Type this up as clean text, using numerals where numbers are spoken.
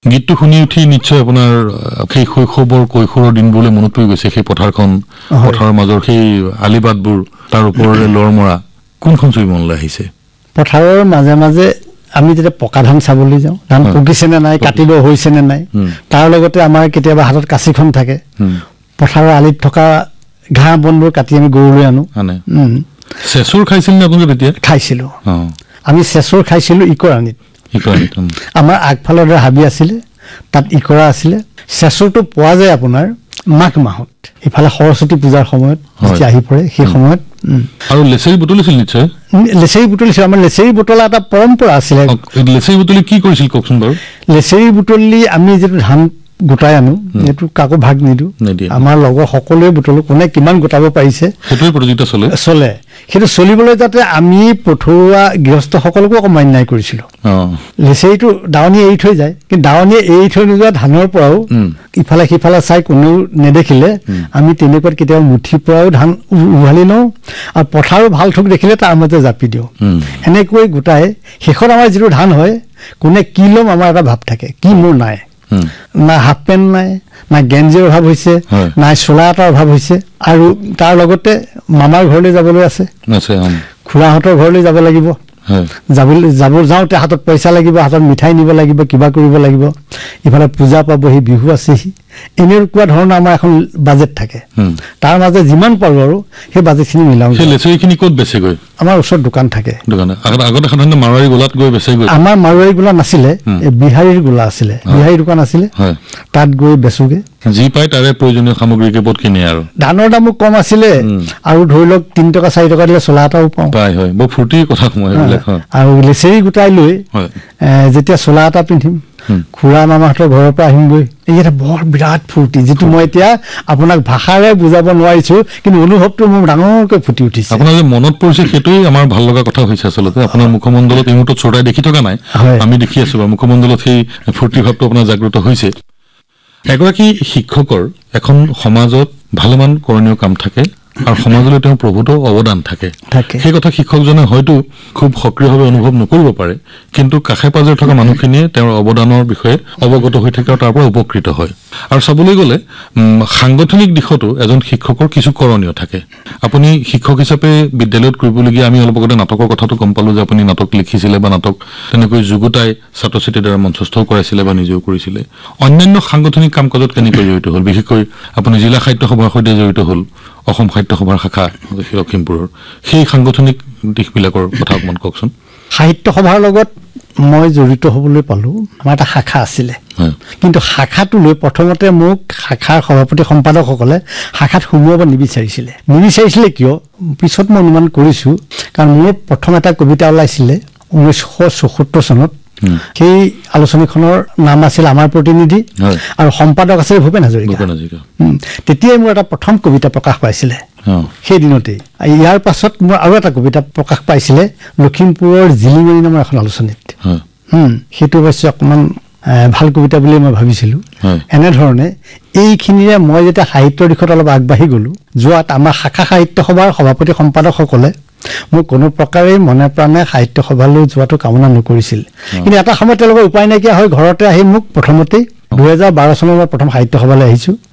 গীতটো শুনি উঠি নিশ্চয় আপোনাৰ সেই শৈশৱৰ কৈশোৰৰ দিনবোৰলৈ মনত পৰি গৈছে সেই পথাৰখন পথাৰৰ মাজৰ সেই আলিবাটবোৰ তাৰ ওপৰেৰে লৰ মৰা কোনখন ছবি মনলৈ আহিছে পথাৰৰ মাজে মাজে আমি যেতিয়া পকা ধান চাবলৈ যাওঁ ধান পকিছে নে নাই কাটিব হৈছে নে নাই তাৰ লগতে আমাৰ কেতিয়াবা হাতত কাঁচিখন থাকে পথাৰৰ আলিত থকা ঘাঁহ বনবোৰ কাটি আমি গৰুলৈ আনো চেচুৰ খাইছিল নে আপোনালোকে তেতিয়া খাইছিলোঁ আমি চেচুৰ খাইছিলোঁ ইকৰাণীত আমাৰ আগফালৰ হাবি আছিলে তাত ইকৰা আছিলে চেচুৰটো পোৱা যায় আপোনাৰ মাঘ মাহত ইফালে সৰস্বতী পূজাৰ সময়ত যেতিয়া আহি পৰে সেই সময়ত আৰু লেচেৰি বুটলিছিল নিশ্চয় লেচেৰি বুটলিছিল আমাৰ লেচেৰি বুটলা এটা পৰম্পৰা আছিলে লেচেৰি বুটলি কি কৰিছিল কওকচোন বাৰু লেচেৰি বুটলি আমি যিটো ধান গোটাই আনো এইটো কাকো ভাগ নিদিওঁ আমাৰ লগৰ সকলোৱে বুটলো কোনে কিমান গোটাব পাৰিছে সেইটোৱে প্ৰতিযোগিতা চলে সেইটো চলিবলৈ যাতে আমি পথৰুৱা গৃহস্থসকলকো অকণমান ন্যায় কৰিছিলোঁ লেচেৰিটো দাৱনীয়ে এৰি থৈ যায় কিন্তু দাৱনীয়ে এৰি থৈ নোযোৱা ধানৰ পৰাও ইফালে সিফালে চাই কোনেও নেদেখিলে আমি তেনেকুৱাত কেতিয়াবা মুঠিৰ পৰাও ধান উঘালি লওঁ আৰু পথাৰো ভাল থোক দেখিলে তাৰ মাজতে জাপি দিওঁ এনেকৈ গোটাই শেষত আমাৰ যিটো ধান হয় কোনে কি ল'ম আমাৰ এটা ভাৱ থাকে কি মোৰ নাই না হাফ পেণ্ট নাই না গেঞ্জিৰ অভাৱ হৈছে নাই চোলা এটাৰ অভাৱ হৈছে আৰু তাৰ লগতে মামাৰ ঘৰলৈ যাবলৈ আছে খুৰাহঁতৰ ঘৰলৈ যাব লাগিব যাওঁতে হাতত পইচা লাগিব হাতত মিঠাই নিব লাগিব কিবা কৰিব লাগিব ইফালে পূজা পাবহি বিহু আছেহি এনেকুৱা ধৰণৰ আমাৰ এখন বাজেট থাকে তাৰ মাজে যিমান পাৰোঁ আৰু সেই বাজেটখিনি মিলাওঁ লেচেৰিখিনি ক'ত বেচেগৈ আমাৰ ওচৰত দোকান থাকে আগতে সাধাৰণতে মাৰোৱাৰী গোলাত গৈ বেচেগৈ আমাৰ মাৰোৱাৰী গোলা নাছিলে বিহাৰীৰ গোলা আছিলে বিহাৰী দোকান আছিলে তাত গৈ বেচোগে যি পায় তাৰে প্ৰয়োজনীয় সামগ্ৰী কেৱল কিনে আৰু ধানৰ দামো কম আছিলে আৰু ধৰি লওক 3 টকা 4 টকা দিলে চোলা এটাও পাওঁ বৰ ফূৰ্তিৰ কথা আৰু লেচেৰি গোটাই লৈ যেতিয়া চোলা এটা পিন্ধিম খুৰা মামাহঁতৰ ঘৰৰ পৰা আহিমগৈ এই এটা বৰ বিৰাট ফূৰ্তি যিটো মই এতিয়া আপোনাক ভাষাৰে বুজাব নোৱাৰিছো কিন্তু অনুভৱটো মোৰ ডাঙৰকৈ ফুটি উঠিছে আপোনাৰ যে মনত পৰিছে সেইটোৱে আমাৰ ভাল লগা কথা হৈছে আচলতে আপোনাৰ মুখমণ্ডলত এই মুহূৰ্তত চৰাই দেখি থকা নাই আমি দেখি আছো বা মুখমণ্ডলত সেই ফূৰ্তি ভাৱটো আপোনাৰ জাগ্ৰত হৈছে এগৰাকী শিক্ষকৰ এখন সমাজত ভালেমান কৰণীয় কাম থাকে আৰু সমাজলৈ তেওঁ প্ৰভূত অৱদান থাকে সেই কথা শিক্ষকজনে হয়তো খুব সক্ৰিয়ভাৱে অনুভৱ নকৰিব পাৰে কিন্তু কাষে পাজৰে থকা মানুহখিনিয়ে তেওঁৰ অৱদানৰ বিষয়ে অৱগত হৈ থাকে আৰু তাৰ পৰা উপকৃত হয় আৰু চাবলৈ গ'লে সাংগঠনিক দিশতো এজন শিক্ষকৰ কিছু কৰণীয় থাকে আপুনি শিক্ষক হিচাপে বিদ্যালয়ত কৰিবলগীয়া আমি অলপ আগতে নাটকৰ কথাটো গম পালোঁ যে আপুনি নাটক লিখিছিলে বা নাটক তেনেকৈ যুগুতাই ছাত্ৰ ছাত্ৰীৰ দ্বাৰা মঞ্চস্থও কৰাইছিলে বা নিজেও কৰিছিলে অন্যান্য সাংগঠনিক কাম কাজত কেনেকৈ জড়িত হ'ল বিশেষকৈ আপুনি জিলা সাহিত্য সভাৰ সৈতে জড়িত হ'ল অসম সাহিত্য সভাৰ শাখা লখিমপুৰৰ সেই সাংগঠনিক দিশবিলাকৰ কথা অকণমান কওকচোন সাহিত্য সভাৰ লগত মই জড়িত হ'বলৈ পালোঁ আমাৰ এটা শাখা আছিলে কিন্তু শাখাটো লৈ প্ৰথমতে মোক শাখাৰ সভাপতি সম্পাদকসকলে শাখাত সোমোৱাব নিবিচাৰিছিলে কিয় পিছত মই অনুমান কৰিছোঁ কাৰণ মোৰ প্ৰথম এটা কবিতা ওলাইছিলে 1974 চনত সেই আলোচনীখনৰ নাম আছিল আমাৰ প্ৰতিনিধি আৰু সম্পাদক আছিল ভূপেন হাজৰিকা তেতিয়াই মোৰ এটা প্ৰথম কবিতা প্ৰকাশ পাইছিলে সেই দিনতেই ইয়াৰ পাছত মোৰ আৰু এটা কবিতা প্ৰকাশ পাইছিলে লখিমপুৰৰ জিলিঙনি নামৰ এখন আলোচনীত সেইটো অৱশ্যে অকণমান ভাল কবিতা বুলি মই ভাবিছিলোঁ এনেধৰণে এইখিনিৰে মই যেতিয়া সাহিত্যৰ দিশত অলপ আগবাঢ়ি গ'লোঁ যোৱাত আমাৰ শাখা সাহিত্য সভাৰ সভাপতি সম্পাদকসকলে মোক কোনো প্ৰকাৰে মনে প্ৰাণে সাহিত্য সভালৈ যোৱাটো কামনা নকৰিছিল কিন্তু এটা সময়ত তেওঁলোকৰ উপায় নাইকিয়া হৈ ঘৰতে আহি মোক প্ৰথমতেই 2012 চনত মই প্ৰথম সাহিত্য সভালৈ আহিছোঁ